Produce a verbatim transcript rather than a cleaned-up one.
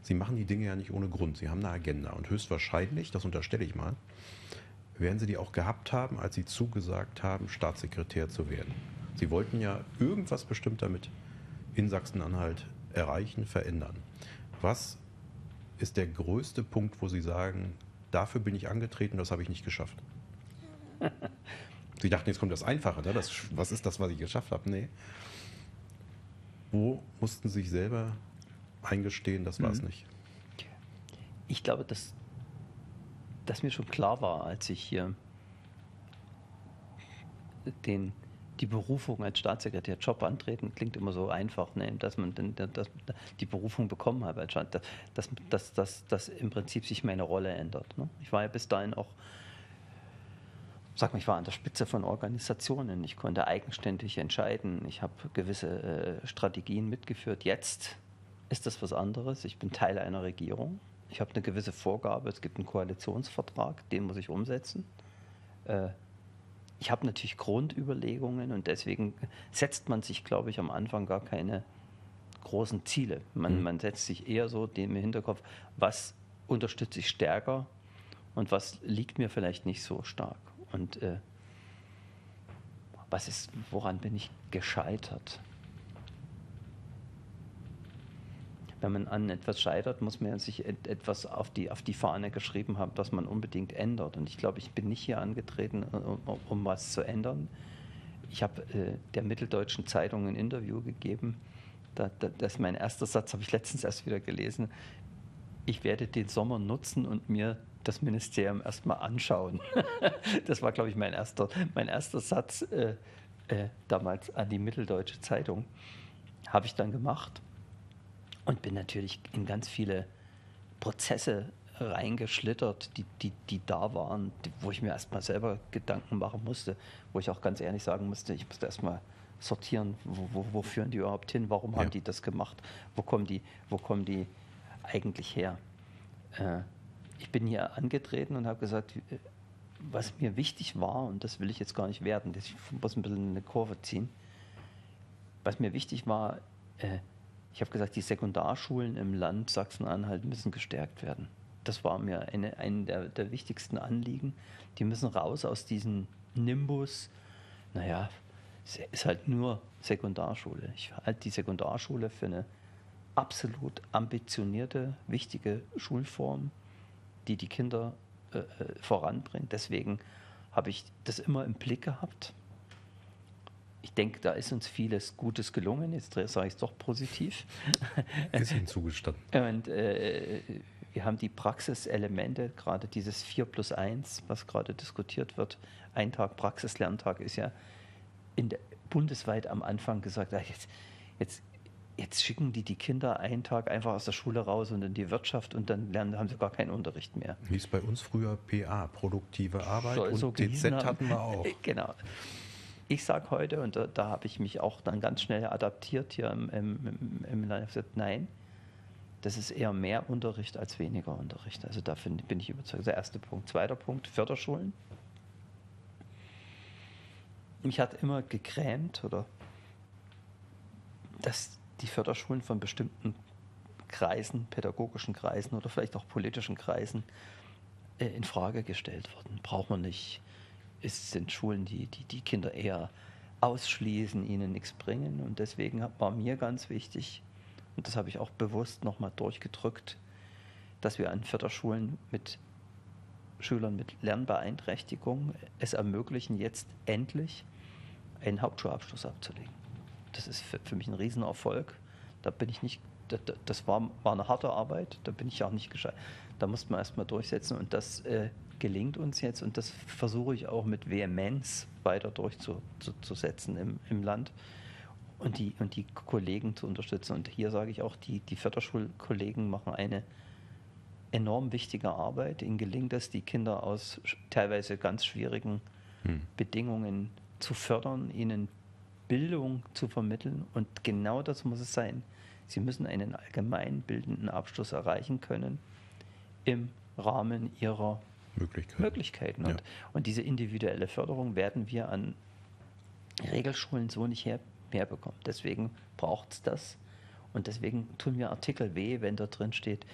Sie machen die Dinge ja nicht ohne Grund. Sie haben eine Agenda und höchstwahrscheinlich, das unterstelle ich mal, werden Sie die auch gehabt haben, als Sie zugesagt haben, Staatssekretär zu werden. Sie wollten ja irgendwas bestimmt damit in Sachsen-Anhalt erreichen, verändern. Was ist der größte Punkt, wo Sie sagen, dafür bin ich angetreten, das habe ich nicht geschafft? Sie dachten, jetzt kommt das Einfache, ne? Das, was ist das, was ich geschafft habe? Nee. Wo mussten Sie sich selber eingestehen, das war es Mhm. nicht? Ich glaube, dass, dass mir schon klar war, als ich hier den, die Berufung als Staatssekretär Job antreten, klingt immer so einfach, ne? Dass man den, dass die Berufung bekommen habe als Staat, dass, dass, dass, dass im Prinzip sich meine Rolle ändert. Ne? Ich war ja bis dahin auch, sag mal, ich war an der Spitze von Organisationen, ich konnte eigenständig entscheiden, ich habe gewisse äh, Strategien mitgeführt. Jetzt ist das was anderes, ich bin Teil einer Regierung, ich habe eine gewisse Vorgabe, es gibt einen Koalitionsvertrag, den muss ich umsetzen. Äh, Ich habe natürlich Grundüberlegungen und deswegen setzt man sich, glaube ich, am Anfang gar keine großen Ziele. Man, Mhm. man setzt sich eher so dem im Hinterkopf, was unterstütze ich stärker und was liegt mir vielleicht nicht so stark. Und äh, was ist, woran bin ich gescheitert? Wenn man an etwas scheitert, muss man sich etwas auf die, auf die Fahne geschrieben haben, was man unbedingt ändert. Und ich glaube, ich bin nicht hier angetreten, um, um was zu ändern. Ich habe äh, der Mitteldeutschen Zeitung ein Interview gegeben. Da, da, das ist mein erster Satz, habe ich letztens erst wieder gelesen. Ich werde den Sommer nutzen und mir das Ministerium erstmal anschauen. Das war, glaube ich, mein erster, mein erster Satz äh, äh, damals an die Mitteldeutsche Zeitung. Habe ich dann gemacht. Und bin natürlich in ganz viele Prozesse reingeschlittert, die, die, die da waren, die, wo ich mir erstmal selber Gedanken machen musste, wo ich auch ganz ehrlich sagen musste, ich musste erstmal sortieren, wo, wo, wo führen die überhaupt hin, warum Ja. haben die das gemacht, wo kommen die, wo kommen die eigentlich her. Äh, ich bin hier angetreten und habe gesagt, was mir wichtig war, und das will ich jetzt gar nicht werden, ich muss ein bisschen eine Kurve ziehen, was mir wichtig war, äh, ich habe gesagt, die Sekundarschulen im Land Sachsen-Anhalt müssen gestärkt werden. Das war mir eine, ein der, der wichtigsten Anliegen. Die müssen raus aus diesem Nimbus. Naja, es ist halt nur Sekundarschule. Ich halte die Sekundarschule für eine absolut ambitionierte, wichtige Schulform, die die Kinder äh, voranbringt. Deswegen habe ich das immer im Blick gehabt. Ich denke, da ist uns vieles Gutes gelungen. Jetzt sage ich es doch positiv. Ist Ihnen zugestanden. Und äh, wir haben die Praxiselemente, gerade dieses vier plus eins, was gerade diskutiert wird. Ein Tag Praxislerntag ist ja in der, bundesweit am Anfang gesagt, ach, jetzt, jetzt, jetzt schicken die die Kinder einen Tag einfach aus der Schule raus und in die Wirtschaft und dann lernen, haben sie gar keinen Unterricht mehr. Hieß bei uns früher P A, produktive Arbeit, Soll und so T Z gehießen haben. hatten wir auch. Genau. Ich sage heute, und da, da habe ich mich auch dann ganz schnell adaptiert hier im, im, im Land, ich gesagt, nein, das ist eher mehr Unterricht als weniger Unterricht. Also da find, bin ich überzeugt. Der erste Punkt. Zweiter Punkt, Förderschulen. Mich hat immer gegrämt, oder dass die Förderschulen von bestimmten Kreisen, pädagogischen Kreisen oder vielleicht auch politischen Kreisen äh, in Frage gestellt wurden. Braucht man nicht. Es sind Schulen, die, die die Kinder eher ausschließen, ihnen nichts bringen. Und deswegen war mir ganz wichtig, und das habe ich auch bewusst nochmal durchgedrückt, dass wir an Förderschulen mit Schülern mit Lernbeeinträchtigung es ermöglichen, jetzt endlich einen Hauptschulabschluss abzulegen. Das ist für, für mich ein Riesenerfolg. Da bin ich nicht, das war, war eine harte Arbeit, da bin ich auch nicht gescheitert. Da musste man erstmal durchsetzen und das äh, gelingt uns jetzt und das versuche ich auch mit Vehemenz weiter durchzusetzen im, im Land und die, und die Kollegen zu unterstützen. Und hier sage ich auch, die, die Förderschulkollegen machen eine enorm wichtige Arbeit. Ihnen gelingt es, die Kinder aus teilweise ganz schwierigen hm. Bedingungen zu fördern, ihnen Bildung zu vermitteln und genau das muss es sein. Sie müssen einen allgemeinbildenden Abschluss erreichen können im Rahmen ihrer Möglichkeiten. Möglichkeiten. Und, ja. und diese individuelle Förderung werden wir an Regelschulen so nicht her, herbekommen. Deswegen braucht es das. Und deswegen tun wir Artikel weh, wenn da drin steht,